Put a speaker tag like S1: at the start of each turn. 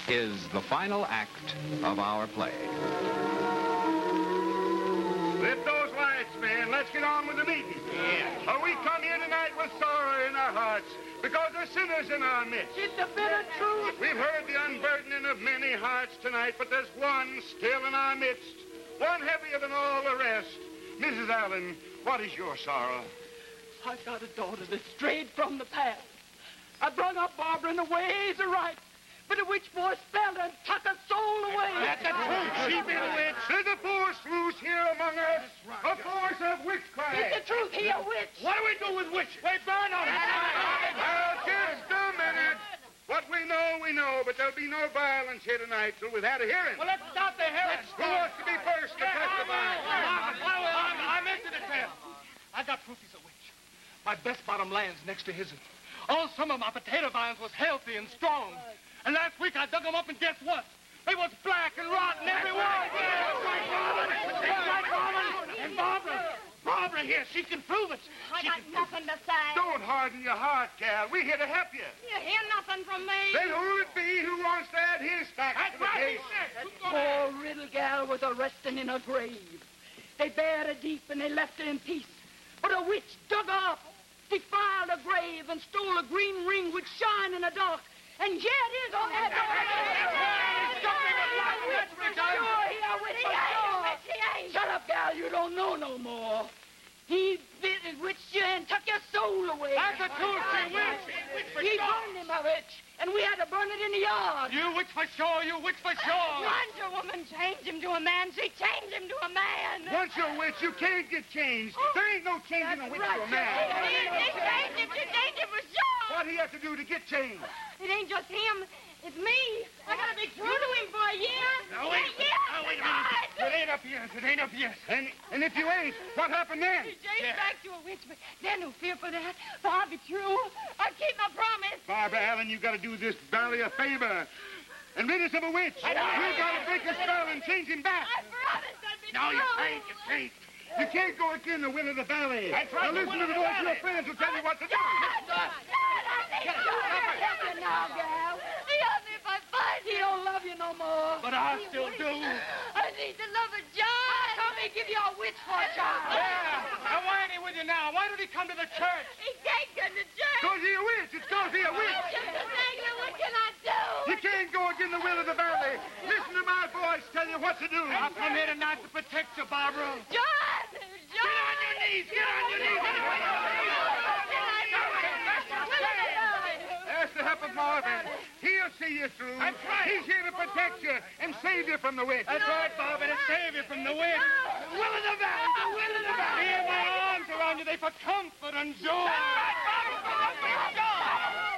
S1: is the final act of our play.
S2: Lift those lights, man. Let's get on with the meeting.
S3: Yeah.
S2: We come here tonight with sorrow in our hearts because there's sinners in our midst.
S4: It's the bitter truth.
S2: We've heard the unburdening of many hearts tonight, but there's one still in our midst, one heavier than all the rest. Mrs. Allen, what is your sorrow?
S4: I got a daughter that strayed from the path. I brung up Barbara in the ways of right, but the witch boy spelled her and took her soul away.
S2: That's the truth. She been a witch. There's a force loose here among us. A force of witchcraft.
S4: It's the truth. He a witch.
S3: What do we do with witches? We burn them.
S2: Just a minute. What we know, but there'll be no violence here tonight till we've had a hearing.
S3: Well, let's start the hearing.
S2: Who wants to be first to testify?
S3: I'm into the tale. I got proof he's a witch. My best bottom land's next to his. All summer, my potato vines was healthy and strong. And last week, I dug them up, and guess what? They was black and rotten every one. And Barbara here, she can prove it.
S5: I got nothing to say.
S2: Don't harden your heart, gal. We're here to help you.
S5: You hear nothing from me.
S2: Then who'll it be who wants to add his facts to the case?
S4: Poor little gal was a resting in her grave. They buried her deep and they left her in peace. But a witch dug her up, defiled her grave, and stole a green ring which shine in the dark. And yet it is on that Shut up, gal. You don't know no more. He witched you and took your soul away.
S3: That's the truth, she witch.
S4: He burned him, a witch, and we had to burn it in the yard.
S3: You witch for sure, you witch for sure.
S5: Once a woman changed him to a man, she changed him to a man.
S2: Once you're a witch, you can't get changed. There ain't no changing a witch to a man.
S5: She changed him for sure.
S2: What do you have to do to get changed?
S5: It ain't just him. It's me. I gotta be true to him for a year.
S3: Now, wait a minute. It ain't up yet.
S2: And if you ain't, what happened then?
S5: He changed back to a witch, but there's no fear for that. For I'll be true. I'll keep my promise.
S2: Barbara Allen, you got to do this valley a favor and rid us of a witch. You got to break a spell and change him back.
S5: I promised I'd be true.
S3: No, you can't.
S2: You can't go against the will of the valley.
S3: That's right,
S2: Now listen to the voice of your friends who tell you what to do.
S4: Now, gal.
S5: He loves me if I fight.
S4: He don't love you no more.
S3: But I still do.
S5: I need to love a John.
S4: Come and give you a witch for a child.
S3: Yeah. Now, why ain't he with you now? Why don't he come to the church?
S5: He can't come to church.
S2: Because he a witch. It's because he a witch.
S5: Just a thing. What can I do?
S2: You can't go against the will of the valley. Listen to my voice tell you what to do.
S3: I've come here tonight to protect you, Barbara.
S5: John!
S3: Get on your knees. Get on your knees.
S2: That's the help of Marvin. He'll see you through.
S3: That's right.
S2: He's here to protect you and save you from the witch.
S3: That's right, Barbara, to save you from the wind. The will of the valley, the will of the valley. Here, my arms around you, they for comfort and joy. All right, Barbara, for comfort and joy.